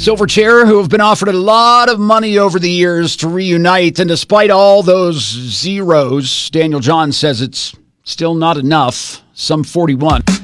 Silverchair, who have been offered a lot of money over the years to reunite, and despite all those zeros, Daniel John says it's still not enough. Some 41.